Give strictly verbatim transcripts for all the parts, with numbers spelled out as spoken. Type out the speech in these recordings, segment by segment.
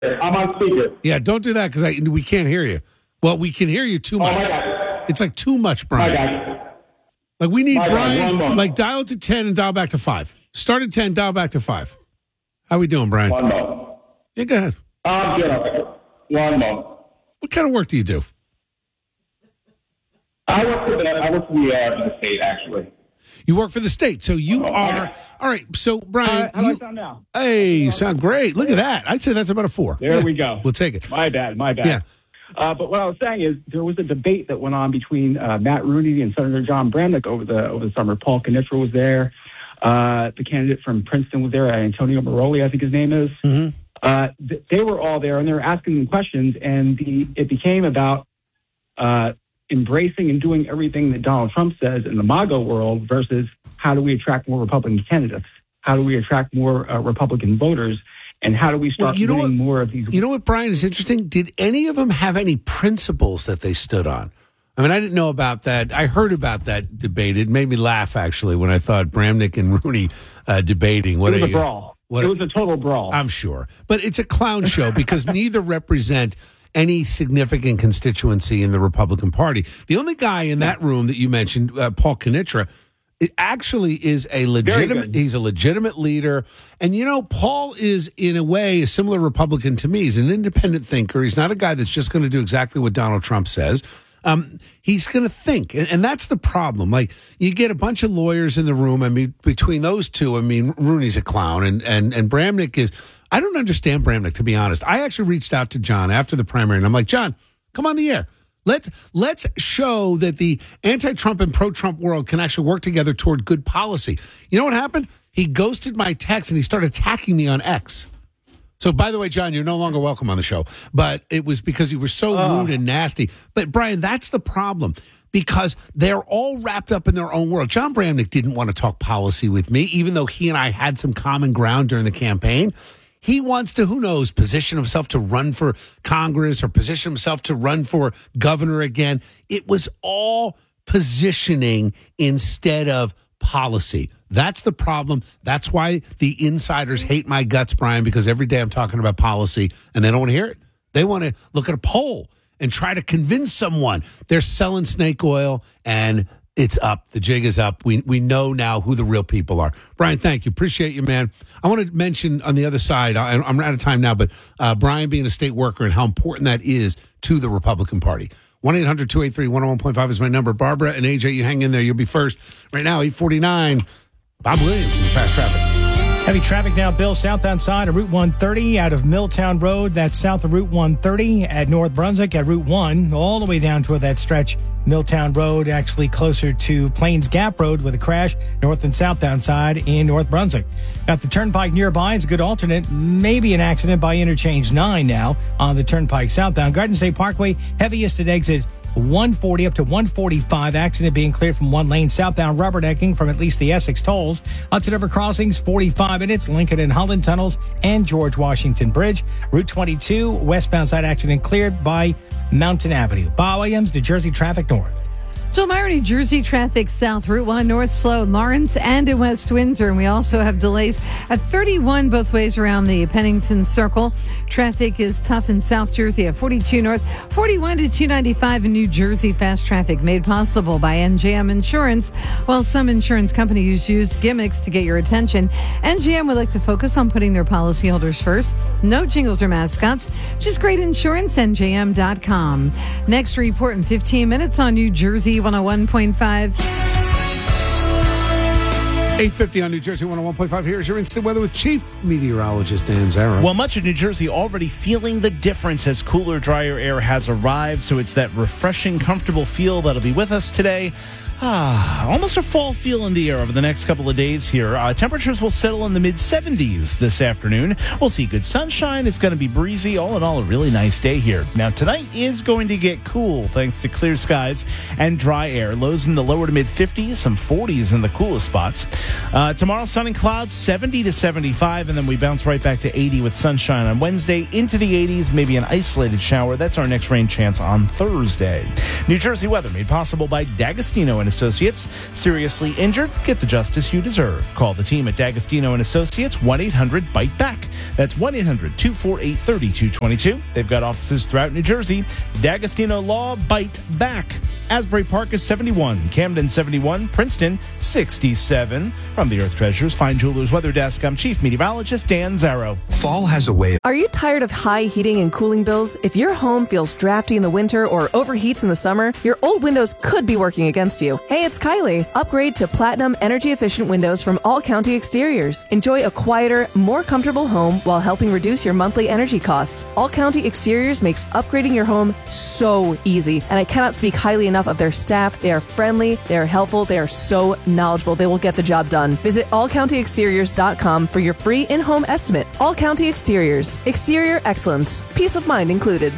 I'm on speaker. Yeah, don't do that because we can't hear you. Well, we can hear you too Oh, much. my God. It's like too much, My Brian. God. Like we need My God, one Brian, moment. like dial to ten and dial back to five. Start at ten, dial back to five. How we doing, Brian? One moment. Yeah, go ahead. I'm good. One moment. What kind of work do you do? I work for the I work for the, uh, for the state actually. You work for the state, so you Oh, are okay. all right. So, Brian, How do I you, sound now? hey, sound great. Look at that. I'd say that's about a four. There Yeah, we go. We'll take it. My bad. My bad. Yeah. Uh, but what I was saying is there was a debate that went on between uh, Matt Rooney and Senator John Bramnick over the over the summer. Paul Knitra was there. Uh, the candidate from Princeton was there. Antonio Maroli, I think his name is. Mm-hmm. Uh, th- they were all there, and they were asking them questions, and the, it became about uh, embracing and doing everything that Donald Trump says in the MAGA world versus how do we attract more Republican candidates? How do we attract more uh, Republican voters? And how do we start Well, you know winning what- more of these? You know what, Brian, is interesting? Did any of them have any principles that they stood on? I mean, I didn't know about that. I heard about that debate. It made me laugh, actually, when I thought Bramnick and Rooney uh, debating. What it was a, a brawl. what it a- was a total brawl. I'm sure. But it's a clown show because neither represent any significant constituency in the Republican Party. The only guy in that room that you mentioned, uh, Paul Knitra, it actually is a legitimate, good. he's a legitimate leader. And, you know, Paul is, in a way, a similar Republican to me. He's an independent thinker. He's not a guy that's just going to do exactly what Donald Trump says. Um, he's going to think. And, and that's the problem. Like, you get a bunch of lawyers in the room. I mean, between those two, I mean, Rooney's a clown and, and, and Bramnick is, I don't understand Bramnick, to be honest. I actually reached out to John after the primary and I'm like, John, come on the air. Let's let's show that the anti-Trump and pro-Trump world can actually work together toward good policy. You know what happened? He ghosted my text and he started attacking me on X. So, by the way, John, you're no longer welcome on the show. But it was because you were so Oh. rude and nasty. But, Brian, that's the problem. Because they're all wrapped up in their own world. John Bramnick didn't want to talk policy with me, even though he and I had some common ground during the campaign. He wants to, who knows, position himself to run for Congress or position himself to run for governor again. It was all positioning instead of policy. That's the problem. That's why the insiders hate my guts, Brian, because every day I'm talking about policy and they don't want to hear it. They want to look at a poll and try to convince someone they're selling snake oil and it's up. The jig is up. We we know now who the real people are. Brian, thank you. Appreciate you, man. I want to mention on the other side, I, I'm out of time now, but uh, Brian being a state worker and how important that is to the Republican Party. one eight hundred two eight three one oh one point five is my number. Barbara and A J, you hang in there. You'll be first. Right now, eight forty-nine. Bob Williams in Fast Traffic. Heavy traffic now, Bill, southbound side of Route one thirty out of Milltown Road. That's south of Route one thirty at North Brunswick at Route one, all the way down to that stretch. Milltown Road, actually closer to Plains Gap Road with a crash, north and southbound side in North Brunswick. Got the Turnpike nearby. It's a good alternate. Maybe an accident by Interchange nine now on the Turnpike southbound. Garden State Parkway, heaviest at exit one forty up to one forty-five. Accident being cleared from one lane southbound rubbernecking from at least the Essex tolls. Hudson River crossings, forty-five minutes. Lincoln and Holland tunnels and George Washington Bridge. Route twenty-two, westbound side accident cleared by Mountain Avenue. Bob Williams, New Jersey Traffic North. Jill Meyer, New Jersey traffic south, Route one North slow in Lawrence and in West Windsor. And we also have delays at thirty-one both ways around the Pennington Circle. Traffic is tough in South Jersey at forty-two North, forty-one to two ninety-five in New Jersey. Fast traffic made possible by N J M Insurance. While some insurance companies use gimmicks to get your attention, N J M would like to focus on putting their policyholders first. No jingles or mascots, just great insurance, N J M dot com. Next report in fifteen minutes on New Jersey one oh one point five. eight fifty on New Jersey one oh one point five. Here's your instant weather with Chief Meteorologist Dan Zara. Well, much of New Jersey already feeling the difference as cooler, drier air has arrived. So it's that refreshing, comfortable feel that'll be with us today. Ah, almost a fall feel in the air over the next couple of days here. Uh, temperatures will settle in the mid seventies this afternoon. We'll see good sunshine. It's going to be breezy. All in all, a really nice day here. Now, tonight is going to get cool thanks to clear skies and dry air. Lows in the lower to mid fifties, some forties in the coolest spots. Uh, tomorrow, sun and clouds, seventy to seventy-five, and then we bounce right back to eighty with sunshine on Wednesday, into the eighties, maybe an isolated shower. That's our next rain chance on Thursday. New Jersey weather made possible by D'Agostino and Associates. Seriously injured? Get the justice you deserve. Call the team at D'Agostino and Associates, one eight hundred bite back. That's one eight hundred two four eight three two two two. They've got offices throughout New Jersey. D'Agostino Law, bite back. Asbury Park is seventy-one, Camden seventy-one, Princeton sixty-seven. From the Earth Treasures Fine Jewelers Weather Desk, I'm Chief Meteorologist Dan Zarrow. Fall has a way. Are you tired of high heating and cooling bills? If your home feels drafty in the winter or overheats in the summer, your old windows could be working against you. Hey, it's Kylie. Upgrade to Platinum energy-efficient windows from All County Exteriors. Enjoy a quieter, more comfortable home while helping reduce your monthly energy costs. All County Exteriors makes upgrading your home so easy, and I cannot speak highly enough of their staff. They are friendly, they are helpful, they are so knowledgeable. They will get the job done. Visit all county exteriors dot com for your free in-home estimate. All County Exteriors. Exterior excellence. Peace of mind included.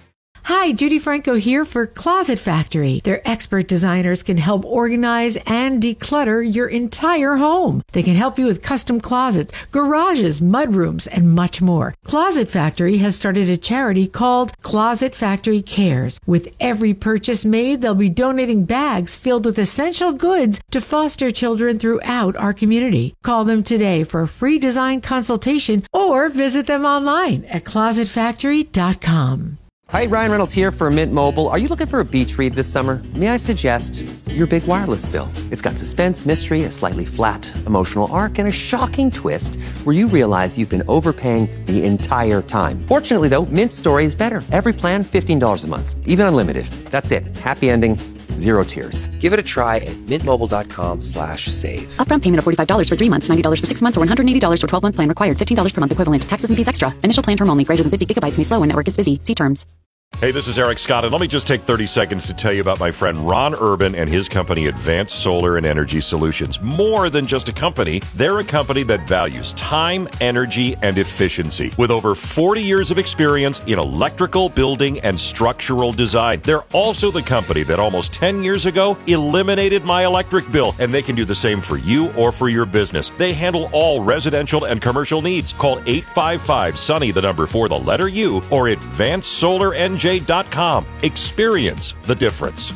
Hi, Judy Franco here for Closet Factory. Their expert designers can help organize and declutter your entire home. They can help you with custom closets, garages, mudrooms, and much more. Closet Factory has started a charity called Closet Factory Cares. With every purchase made, they'll be donating bags filled with essential goods to foster children throughout our community. Call them today for a free design consultation or visit them online at closet factory dot com. Hi, Ryan Reynolds here for Mint Mobile. Are you looking for a beach read this summer? May I suggest your big wireless bill? It's got suspense, mystery, a slightly flat emotional arc, and a shocking twist where you realize you've been overpaying the entire time. Fortunately, though, Mint's story is better. Every plan, fifteen dollars a month, even unlimited. That's it. Happy ending. Zero tears. Give it a try at mintmobile.com slash save. Upfront payment of forty-five dollars for three months, ninety dollars for six months, or one hundred eighty dollars for twelve-month plan required. fifteen dollars per month equivalent. Taxes and fees extra. Initial plan term only. Greater than fifty gigabytes may slow when network is busy. See terms. Hey, this is Eric Scott, and let me just take thirty seconds to tell you about my friend Ron Urban and his company, Advanced Solar and Energy Solutions. More than just a company, they're a company that values time, energy, and efficiency. With over forty years of experience in electrical, building, and structural design. They're also the company that almost ten years ago eliminated my electric bill, and they can do the same for you or for your business. They handle all residential and commercial needs. Call eight five five, SUNNY, the number for the letter U, or advanced solar n j dot com. Experience the difference.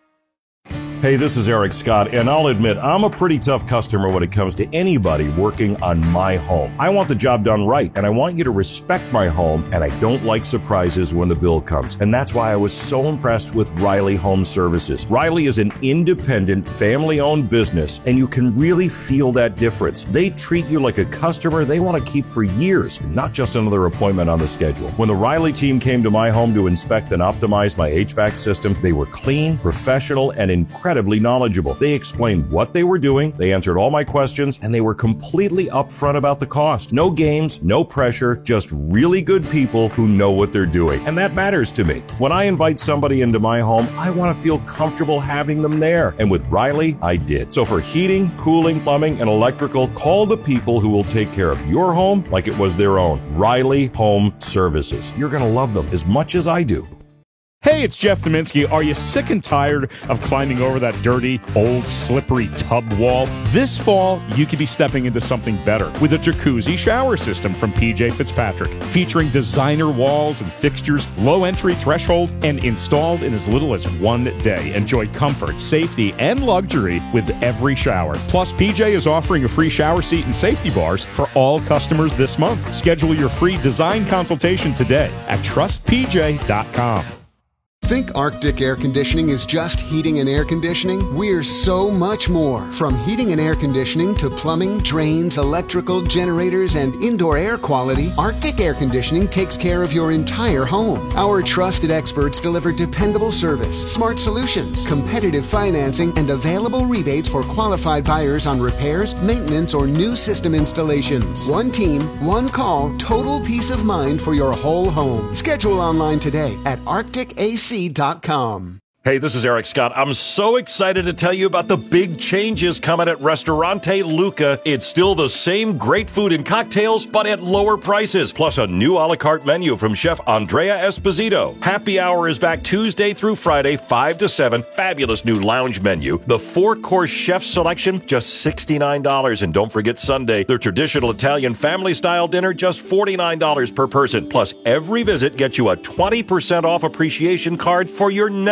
Hey, this is Eric Scott, and I'll admit I'm a pretty tough customer when it comes to anybody working on my home. I want the job done right, and I want you to respect my home, and I don't like surprises when the bill comes. And that's why I was so impressed with Riley Home Services. Riley is an independent, family-owned business, and you can really feel that difference. They treat you like a customer they want to keep for years, not just another appointment on the schedule. When the Riley team came to my home to inspect and optimize my H V A C system, they were clean, professional, and incredible. Incredibly knowledgeable. They explained what they were doing, they answered all my questions, and they were completely upfront about the cost. No games, no pressure, just really good people who know what they're doing. And that matters to me. When I invite somebody into my home, I want to feel comfortable having them there. And with Riley, I did. So for heating, cooling, plumbing, and electrical, call the people who will take care of your home like it was their own. Riley Home Services. You're going to love them as much as I do. Hey, it's Jeff Dominski. Are you sick and tired of climbing over that dirty, old, slippery tub wall? This fall, you could be stepping into something better with a jacuzzi shower system from P J Fitzpatrick, featuring designer walls and fixtures, low entry threshold, and installed in as little as one day. Enjoy comfort, safety, and luxury with every shower. Plus, P J is offering a free shower seat and safety bars for all customers this month. Schedule your free design consultation today at trust p j dot com. Think Arctic Air Conditioning is just heating and air conditioning? We're so much more. From heating and air conditioning to plumbing, drains, electrical, generators, and indoor air quality, Arctic Air Conditioning takes care of your entire home. Our trusted experts deliver dependable service, smart solutions, competitive financing, and available rebates for qualified buyers on repairs, maintenance, or new system installations. One team, one call, total peace of mind for your whole home. Schedule online today at arctic a c dot com. Hey, this is Eric Scott. I'm so excited to tell you about the big changes coming at Ristorante Luca. It's still the same great food and cocktails, but at lower prices. Plus a new a la carte menu from Chef Andrea Esposito. Happy Hour is back Tuesday through Friday, five to seven. Fabulous new lounge menu. The four-course chef selection, just sixty-nine dollars. And don't forget Sunday, their traditional Italian family-style dinner, just forty-nine dollars per person. Plus, every visit gets you a twenty percent off appreciation card for your next visit. Visit.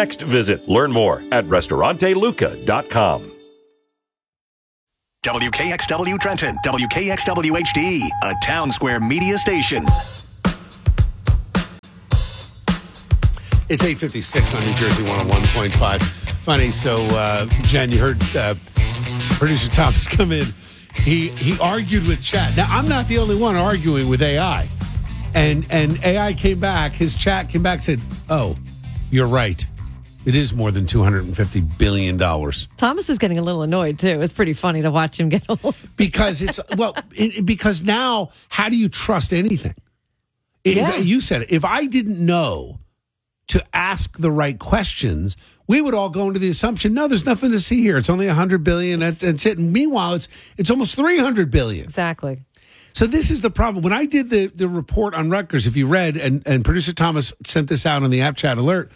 visit. Learn more at restaurante luca dot com. W K X W Trenton, W K X W H D, a Town Square media station. It's eight fifty-six on New Jersey one oh one point five. Funny, so, uh, Jen, you heard uh, producer Thomas come in. He he argued with chat. Now, I'm not the only one arguing with A I. And, and A I came back, his chat came back and said, oh, you're right. It is more than two hundred fifty billion dollars. Thomas was getting a little annoyed, too. It's pretty funny to watch him get a little... Because it's, well, it, because now, how do you trust anything? If, Yeah. You said it. If I didn't know to ask the right questions, we would all go into the assumption, no, there's nothing to see here. It's only one hundred billion dollars. That's, that's it. And meanwhile, it's it's almost three hundred billion dollars. Exactly. So this is the problem. When I did the, the report on Rutgers, if you read, and, and producer Thomas sent this out on the App Chat Alert,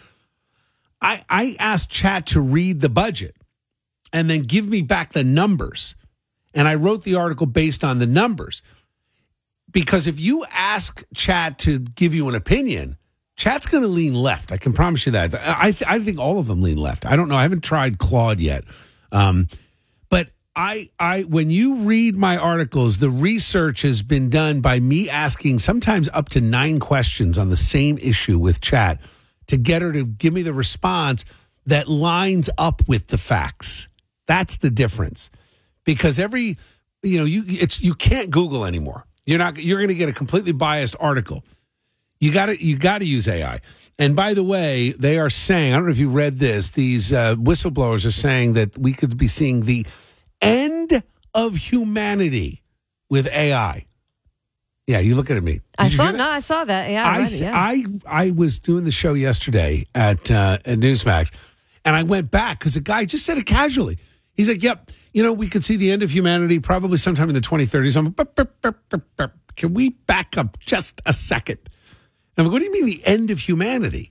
I, I asked Chat to read the budget and then give me back the numbers. And I wrote the article based on the numbers. Because if you ask Chat to give you an opinion, Chat's going to lean left. I can promise you that. I, th- I think all of them lean left. I don't know. I haven't tried Claude yet. Um, but I, I, when you read my articles, the research has been done by me asking sometimes up to nine questions on the same issue with Chat to get her to give me the response that lines up with the facts. That's the difference. Because every, you know, you it's you can't Google anymore. You're not. You're going to get a completely biased article. You got to you got to use A I. And by the way, they are saying, I don't know if you read this, these uh, whistleblowers are saying that we could be seeing the end of humanity with A I. Yeah, you looking at me. Did I you saw hear that? no, I saw that. Yeah, I, I, read s- it, yeah. I, I was doing the show yesterday at, uh, at Newsmax, and I went back because the guy just said it casually. He's like, yep, you know, we could see the end of humanity probably sometime in the twenty thirties. I'm like, "Burp, burp, burp, burp, burp. Can we back up just a second? I'm like, what do you mean the end of humanity?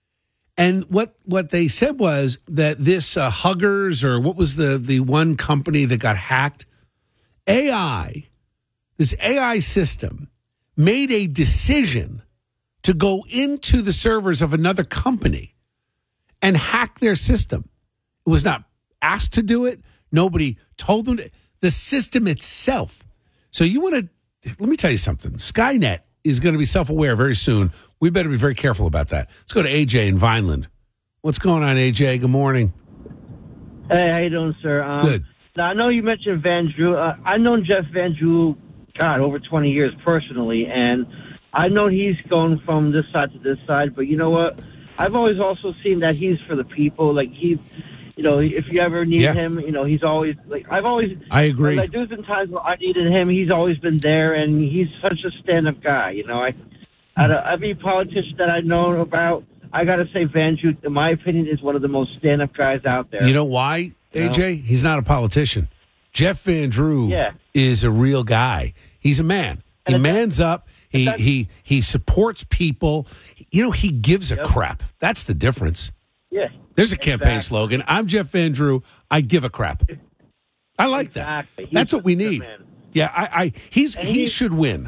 And what, what they said was that this uh, Huggers, or what was the, the one company that got hacked? A I, this A I system made a decision to go into the servers of another company and hack their system. It was not asked to do it. Nobody told them to. The system itself. So you want to, let me tell you something. Skynet is going to be self-aware very soon. We better be very careful about that. Let's go to A J in Vineland. What's going on, A J? Good morning. Hey, how you doing, sir? Um, Good. Now, I know you mentioned Van Drew. Uh, I've known Jeff Van Drew, God, over twenty years personally, and I know he's going from this side to this side, but you know what? I've always also seen that he's for the people. Like, he, you know, if you ever need Yeah. him, you know, he's always, like, I've always... I agree. Like, there's been times where I needed him. He's always been there, and he's such a stand-up guy, you know. I, out of every politician that I know about, I got to say Van Drew, in my opinion, is one of the most stand-up guys out there. You know why, You A J? know? He's not a politician. Jeff Van Drew Yeah. is a real guy. He's a man. He mans up. He he he supports people. You know, he gives a crap. That's the difference. Yeah. There's a campaign Exactly. slogan. I'm Jeff Van Drew. I give a crap. I like Exactly. that. That's what we need. man. Yeah, I, I he's And he, he- should win.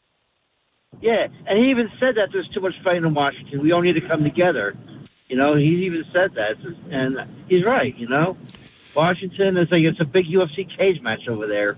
Yeah, and he even said that there's too much fighting in Washington. We all need to come together. You know, he even said that, and he's right. You know, Washington is like it's a big U F C cage match over there.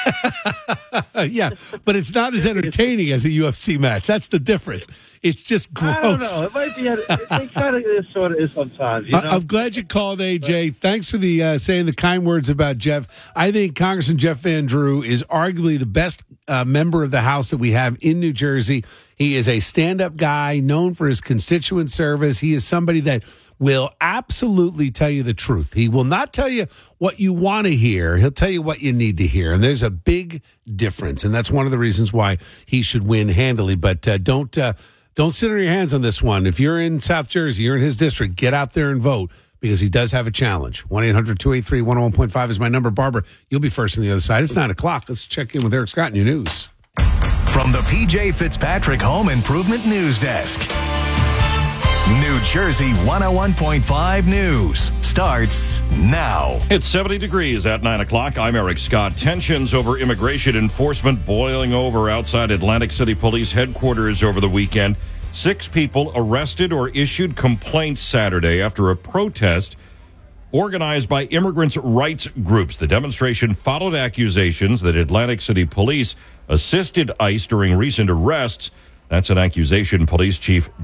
yeah, but it's not as entertaining as a U F C match. That's the difference. It's just gross. I don't know. It might be. It, it kind of is, sort of is sometimes. You know? I- I'm glad you called, A J. Thanks for the uh, saying the kind words about Jeff. I think Congressman Jeff Van Drew is arguably the best uh, member of the House that we have in New Jersey. He is a stand-up guy known for his constituent service. He is somebody that will absolutely tell you the truth. He will not tell you what you want to hear. He'll tell you what you need to hear. And there's a big difference. And that's one of the reasons why he should win handily. But uh, don't uh, don't sit on your hands on this one. If you're in South Jersey, you're in his district, get out there and vote because he does have a challenge. one eight hundred two eight three one oh one point five is my number. Barbara, you'll be first on the other side. It's nine o'clock. Let's check in with Eric Scott in your news. From the P J Fitzpatrick Home Improvement News Desk. New Jersey one oh one point five News starts now. It's seventy degrees at nine o'clock. I'm Eric Scott. Tensions over immigration enforcement boiling over outside Atlantic City Police headquarters over the weekend. Six people arrested or issued complaints Saturday after a protest organized by immigrants' rights groups. The demonstration followed accusations that Atlantic City police assisted ICE during recent arrests. That's an accusation Police Chief